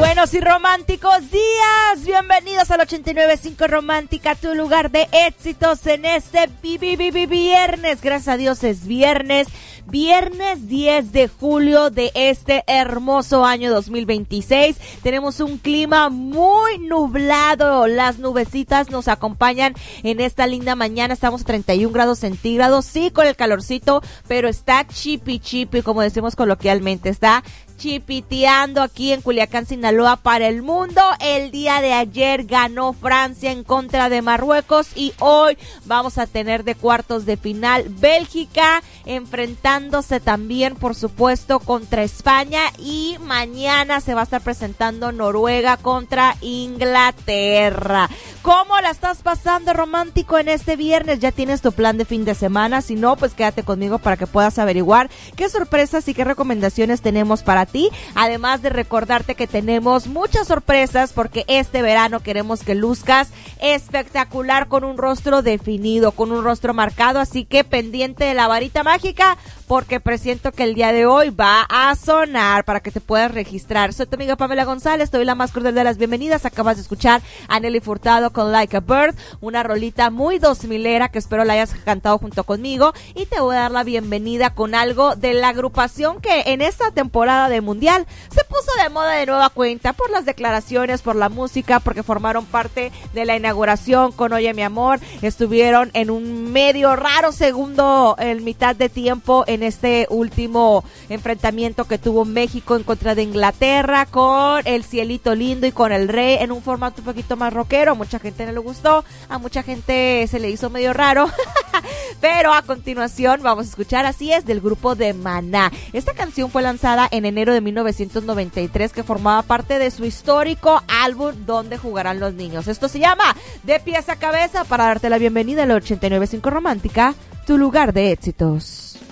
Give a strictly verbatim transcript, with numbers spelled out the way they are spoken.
buenos y románticos días. Bienvenidos al ochenta y nueve punto cinco Romántica, tu lugar de éxitos en este vi- vi- vi- vi- viernes. Gracias a Dios es viernes. Viernes diez de julio de este hermoso año dos mil veintiséis. Tenemos un clima muy nublado. Las nubecitas nos acompañan en esta linda mañana. Estamos a treinta y un grados centígrados. Sí, con el calorcito, pero está chipi chipi, como decimos coloquialmente. Está chipiteando aquí en Culiacán, Sinaloa, para el mundo. El día de ayer ganó Francia en contra de Marruecos y hoy vamos a tener de cuartos de final Bélgica enfrentándose también, por supuesto, contra España, y mañana se va a estar presentando Noruega contra Inglaterra. ¿Cómo la estás pasando, romántico, en este viernes? ¿Ya tienes tu plan de fin de semana? Si no, pues quédate conmigo para que puedas averiguar qué sorpresas y qué recomendaciones tenemos para ti, además de recordarte que tenemos muchas sorpresas porque este verano queremos que luzcas espectacular, con un rostro definido, con un rostro marcado, así que pendiente de la varita mágica porque presiento que el día de hoy va a sonar para que te puedas registrar. Soy tu amiga Pamela González, te doy la más cordial de las bienvenidas. Acabas de escuchar a Nelly Furtado con Like a Bird, una rolita muy dos milera que espero la hayas cantado junto conmigo, y te voy a dar la bienvenida con algo de la agrupación que en esta temporada de Mundial se puso de moda de nueva cuenta por las declaraciones, por la música, porque formaron parte de la inauguración con Oye Mi Amor. Estuvieron en un medio raro segundo en mitad de tiempo en este último enfrentamiento que tuvo México en contra de Inglaterra, con El Cielito Lindo y con El Rey, en un formato un poquito más rockero. A mucha gente no le gustó, a mucha gente se le hizo medio raro pero a continuación vamos a escuchar Así Es, del grupo de Maná. Esta canción fue lanzada en enero de mil novecientos noventa y tres, que formaba parte de su histórico álbum Donde Jugarán los Niños. Esto se llama De Pies a Cabeza, para darte la bienvenida a la ochenta y nueve punto cinco Romántica, tu lugar de éxitos.